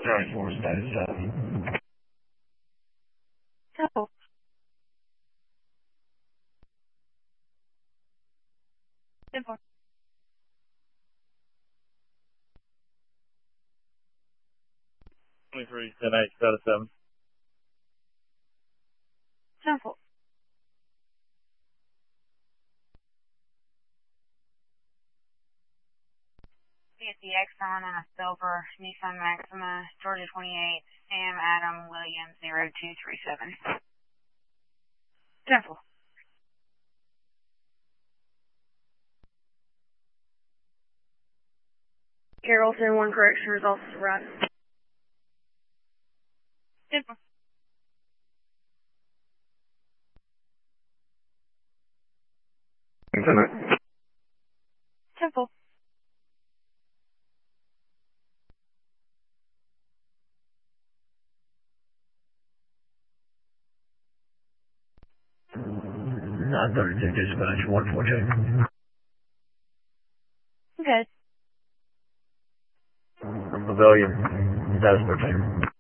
Transformers, that is, Temple. Temple. 23, 10, 8, status 7. Temple. The Exxon and a silver Nissan Maxima, Georgia 28, Sam Adam Williams 0237. Temple. Carrollton, 1 correction, results arrived. Temple. Temple. Not 32 dispatch, 142. Good. Pavilion, 2013.